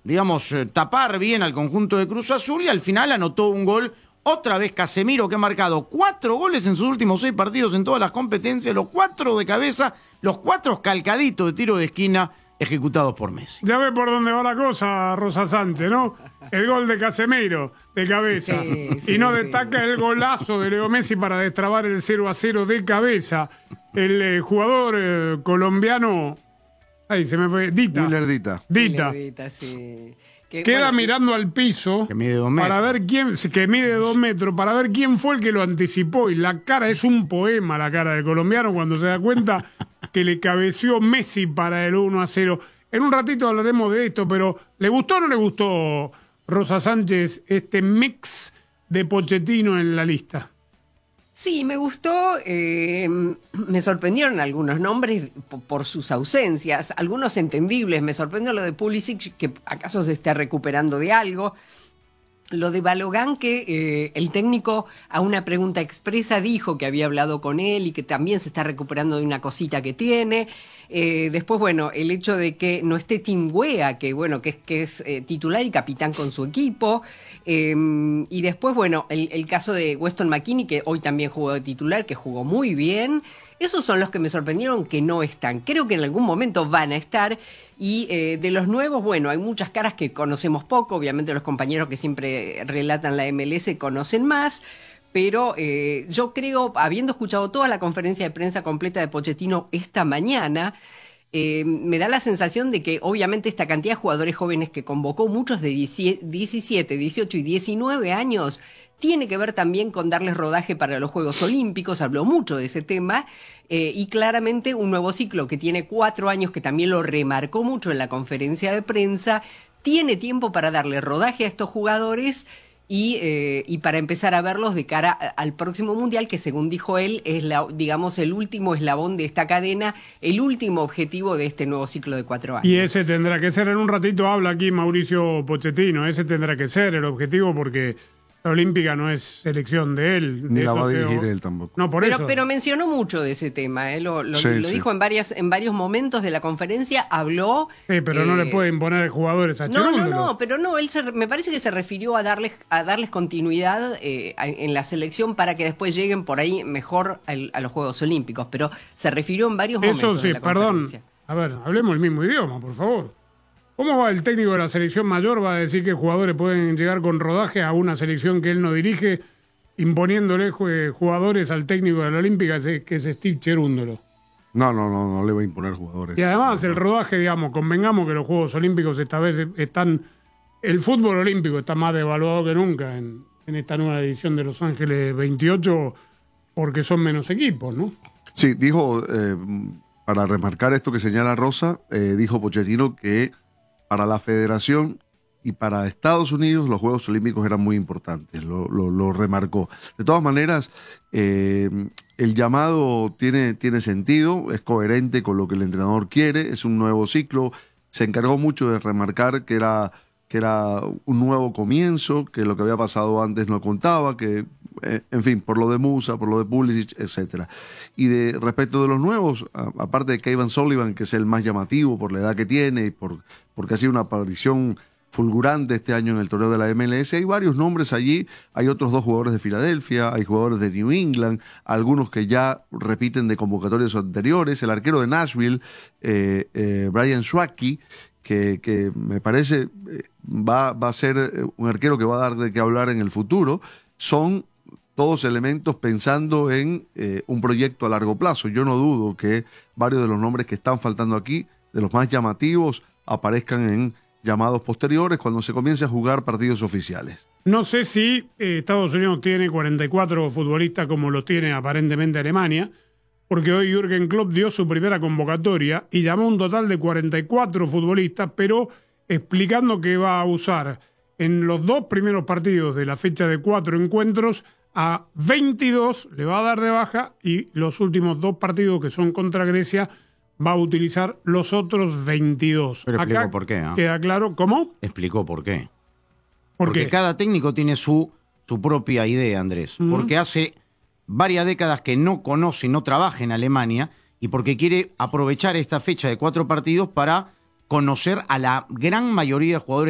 tapar bien al conjunto de Cruz Azul y al final anotó un gol. Otra vez Casemiro, que ha marcado 4 goles en sus últimos 6 partidos en todas las competencias, los 4 de cabeza, los 4 calcaditos de tiro de esquina ejecutados por Messi. Ya ve por dónde va la cosa, Rosa Sánchez, ¿no? El gol de Casemiro, de cabeza. Y no destaca el golazo de Leo Messi para destrabar el 0-0 de cabeza. El jugador colombiano, ahí se me fue, Dita. Dita, sí. Queda mirando al piso, que mide 2 metros. Para ver quién, que mide 2 metros, para ver quién fue el que lo anticipó. Y la cara es un poema, la cara del colombiano, cuando se da cuenta que le cabeció Messi para el 1-0. En un ratito hablaremos de esto, pero ¿le gustó o no le gustó, Rosa Sánchez, este mix de Pochettino en la lista? Sí, me gustó, me sorprendieron algunos nombres por sus ausencias, algunos entendibles. Me sorprendió lo de Pulisic, que acaso se está recuperando de algo. Lo de Balogun, que el técnico a una pregunta expresa dijo que había hablado con él y que también se está recuperando de una cosita que tiene. Después, bueno, el hecho de que no esté Tim Weah, que es titular y capitán con su equipo. Y después, bueno, el caso de Weston McKennie, que hoy también jugó de titular, que jugó muy bien. Esos son los que me sorprendieron que no están. Creo que en algún momento van a estar. Y de los nuevos, bueno, hay muchas caras que conocemos poco. Obviamente los compañeros que siempre relatan la MLS conocen más. Pero yo creo, habiendo escuchado toda la conferencia de prensa completa de Pochettino esta mañana, me da la sensación de que obviamente esta cantidad de jugadores jóvenes que convocó, muchos de 17, 18 y 19 años, tiene que ver también con darles rodaje para los Juegos Olímpicos. Habló mucho de ese tema. Y claramente un nuevo ciclo que tiene 4 años, que también lo remarcó mucho en la conferencia de prensa, tiene tiempo para darle rodaje a estos jugadores y para empezar a verlos de cara al próximo Mundial, que según dijo él es el último eslabón de esta cadena, el último objetivo de este nuevo ciclo de 4 años. Y ese tendrá que ser, en un ratito habla aquí Mauricio Pochettino, ese tendrá que ser el objetivo, porque la Olímpica no es selección de él. Ni la va a dirigir él tampoco. No, por eso. Pero mencionó mucho de ese tema, lo dijo en varios momentos de la conferencia, habló. Pero no le puede imponer jugadores a Cherúndolo. No, pero no, él me parece que se refirió a darles continuidad en la selección para que después lleguen por ahí mejor a los Juegos Olímpicos, pero se refirió en varios momentos de la conferencia. A ver, hablemos el mismo idioma, por favor. ¿Cómo va el técnico de la selección mayor? ¿Va a decir que jugadores pueden llegar con rodaje a una selección que él no dirige, imponiéndole jugadores al técnico de la Olímpica, que es Steve Cherúndolo? No le va a imponer jugadores. Y además el rodaje, convengamos que los Juegos Olímpicos esta vez están... El fútbol olímpico está más devaluado que nunca en esta nueva edición de Los Ángeles 28, porque son menos equipos, ¿no? Sí, dijo, para remarcar esto que señala Rosa, dijo Pochettino que para la federación y para Estados Unidos los Juegos Olímpicos eran muy importantes, lo remarcó. De todas maneras, el llamado tiene sentido, es coherente con lo que el entrenador quiere, es un nuevo ciclo. Se encargó mucho de remarcar que era un nuevo comienzo, que lo que había pasado antes no contaba, que, en fin, por lo de Musa, por lo de Pulisic, etc. Y respecto de los nuevos, aparte de Kevin Sullivan, que es el más llamativo por la edad que tiene y porque ha sido una aparición fulgurante este año en el torneo de la MLS, hay varios nombres allí. Hay otros 2 jugadores de Filadelfia, hay jugadores de New England, algunos que ya repiten de convocatorias anteriores, el arquero de Nashville, Brian Schwacke, que me parece va a ser un arquero que va a dar de qué hablar en el futuro. Son todos elementos pensando en un proyecto a largo plazo. Yo no dudo que varios de los nombres que están faltando aquí, de los más llamativos, aparezcan en llamados posteriores cuando se comience a jugar partidos oficiales. No sé si Estados Unidos tiene 44 futbolistas como lo tiene aparentemente Alemania, porque hoy Jürgen Klopp dio su primera convocatoria y llamó un total de 44 futbolistas, pero explicando que va a usar en los 2 primeros partidos de la fecha de 4 encuentros a 22, le va a dar de baja, y los últimos 2 partidos, que son contra Grecia, va a utilizar los otros 22. Pero explicó por qué, ¿eh? ¿Queda claro? ¿Cómo? Explicó por qué. ¿Por Porque qué? cada técnico tiene su propia idea, Andrés. Porque hace varias décadas que no conoce, no trabaja en Alemania, y porque quiere aprovechar esta fecha de 4 partidos para conocer a la gran mayoría de jugadores